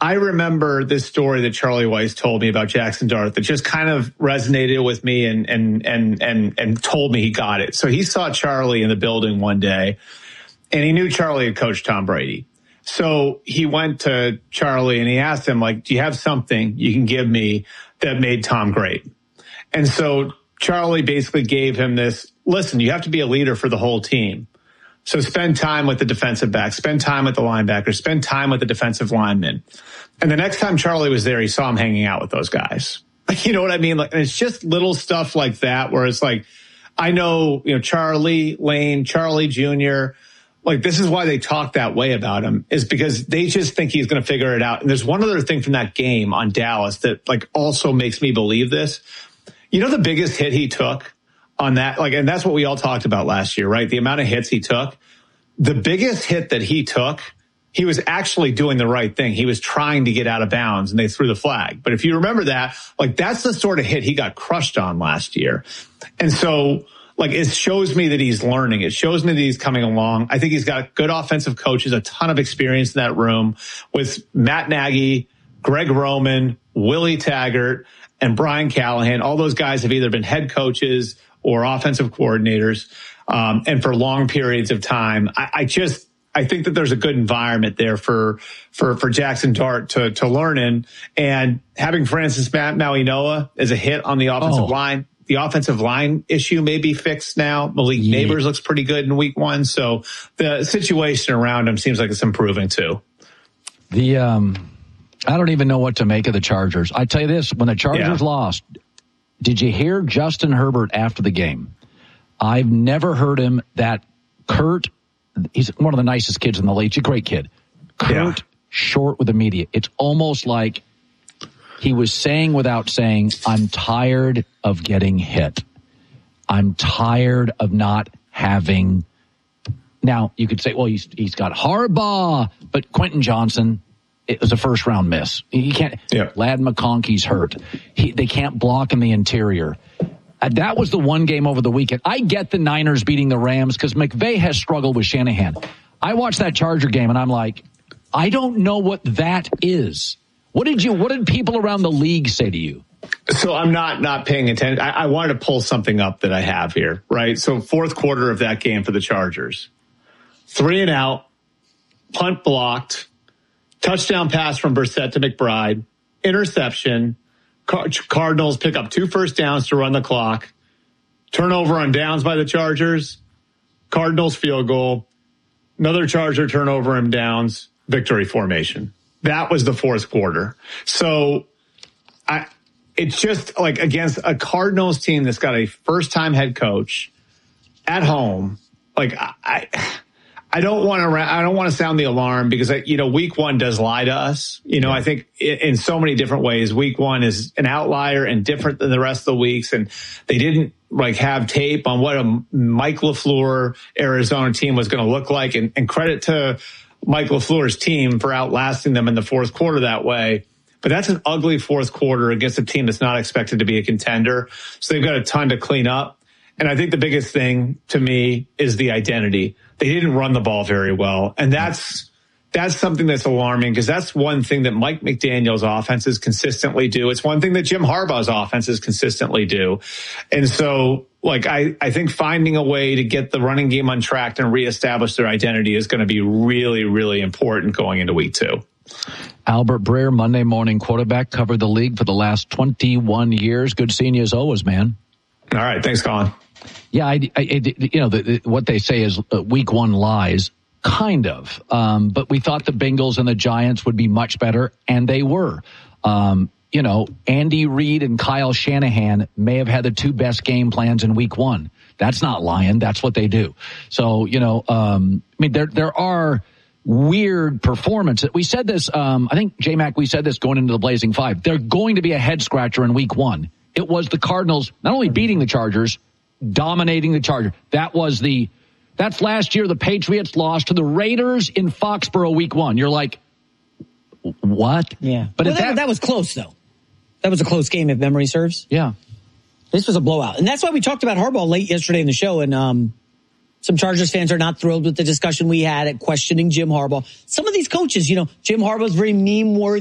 I remember this story that Charlie Weis told me about Jackson Dart that just kind of resonated with me and told me he got it. So he saw Charlie in the building one day, and he knew Charlie had coached Tom Brady. So he went to Charlie and he asked him, like, do you have something you can give me that made Tom great? And so Charlie basically gave him this, listen, you have to be a leader for the whole team. So spend time with the defensive back, spend time with the linebacker, spend time with the defensive lineman. And the next time Charlie was there, he saw him hanging out with those guys. Like, you know what I mean? Like, and it's just little stuff like that where it's like, I know, Charlie Lane, Charlie Jr., like, this is why they talk that way about him, is because they just think he's going to figure it out. And there's one other thing from that game on Dallas that, like, also makes me believe this. The biggest hit he took on that, like, and that's what we all talked about last year, right? The amount of hits he took. The biggest hit that he took, he was actually doing the right thing. He was trying to get out of bounds and they threw the flag. But if you remember that, like, that's the sort of hit he got crushed on last year. And so, like, it shows me that he's learning. It shows me that he's coming along. I think he's got good offensive coaches, a ton of experience in that room with Matt Nagy, Greg Roman, Willie Taggart, and Brian Callahan. All those guys have either been head coaches or offensive coordinators, and for long periods of time. I think that there's a good environment there for Jackson Dart to learn in, and having Francis Mauigoa as a hit on the offensive line. The offensive line issue may be fixed now. Malik Neighbors looks pretty good in week 1. So the situation around him seems like it's improving too. I don't even know what to make of the Chargers. I tell you this, when the Chargers lost, did you hear Justin Herbert after the game? I've never heard him that curt. He's one of the nicest kids in the league. He's a great kid. Curt, short with the media. It's almost like he was saying without saying, I'm tired of getting hit. I'm tired of not having. Now, you could say, well, he's got Harbaugh, but Quentin Johnson, it was a first-round miss. He can't. Lad McConkey's hurt. They can't block in the interior. That was the one game over the weekend. I get the Niners beating the Rams because McVay has struggled with Shanahan. I watched that Charger game, and I'm like, I don't know what that is. What did people around the league say to you? So I'm not paying attention. I wanted to pull something up that I have here, right? So fourth quarter of that game for the Chargers. 3 and out, punt blocked, touchdown pass from Brissett to McBride, interception. Cardinals pick up 2 first downs to run the clock. Turnover on downs by the Chargers. Cardinals field goal. Another Charger turnover and downs. Victory formation. That was the fourth quarter. So it's just like against a Cardinals team that's got a first-time head coach at home. Like I don't want to sound the alarm because week 1 does lie to us. I think in so many different ways, week 1 is an outlier and different than the rest of the weeks. And they didn't have tape on what a Mike LaFleur Arizona team was going to look like. And credit to Mike LaFleur's team for outlasting them in the fourth quarter that way. But that's an ugly fourth quarter against a team that's not expected to be a contender. So they've got a ton to clean up. And I think the biggest thing to me is the identity. They didn't run the ball very well. And that's something that's alarming because that's one thing that Mike McDaniel's offenses consistently do. It's one thing that Jim Harbaugh's offenses consistently do. And so, I think finding a way to get the running game untracked and reestablish their identity is going to be really, really important going into week 2. Albert Breer, Monday Morning Quarterback, covered the league for the last 21 years. Good seeing you as always, man. All right. Thanks, Colin. Yeah, what they say is week 1 lies, kind of. But we thought the Bengals and the Giants would be much better, and they were. Andy Reid and Kyle Shanahan may have had the 2 best game plans in week 1. That's not lying. That's what they do. So, there are weird performances. We said this, I think, J-Mac, we said this going into the Blazing 5. They're going to be a head-scratcher in week 1. It was the Cardinals not only beating the Chargers, dominating the Chargers. That's last year the Patriots lost to the Raiders in Foxborough week 1. You're like, what? Yeah. But that was close, though. That was a close game, if memory serves. Yeah. This was a blowout. And that's why we talked about Harbaugh late yesterday in the show. And some Chargers fans are not thrilled with the discussion we had at questioning Jim Harbaugh. Some of these coaches, Jim Harbaugh's very meme-worthy.